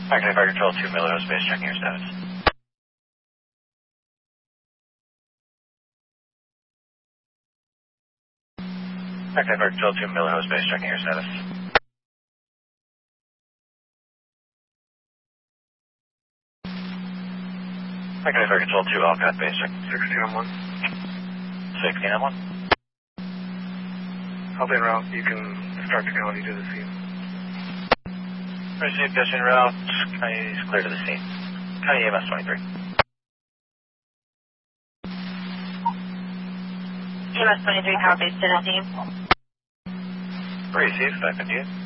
Active Fire Control 2 Miller Aerospace, checking your status. Active Fire Control 2 Miller Aerospace, checking your status. Active Fire Control 2 Alcott Base, checking 16 on 1. 16 on 1. I'll be en route. You can start to go to the scene. Received pitch en route. County is clear to the scene. County EMS 23. EMS 23, Power Base to the scene. Received, 558.